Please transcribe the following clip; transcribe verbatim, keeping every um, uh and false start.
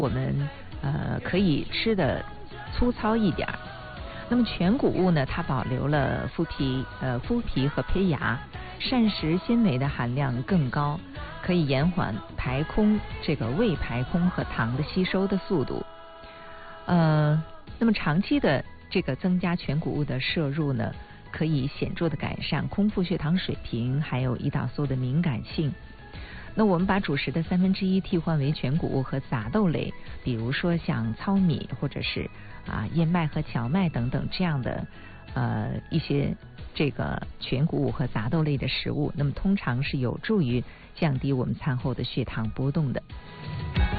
我们呃可以吃的粗糙一点。那么全谷物呢，它保留了麸皮、呃麸皮和胚芽，膳食纤维的含量更高，可以延缓排空这个胃排空和糖的吸收的速度。呃，那么长期的这个增加全谷物的摄入呢，可以显著的改善空腹血糖水平，还有胰岛素的敏感性。那我们把主食的三分之一替换为全谷物和杂豆类，比如说像糙米或者是啊燕麦和荞麦等等这样的呃一些这个全谷物和杂豆类的食物，那么通常是有助于降低我们餐后的血糖波动的。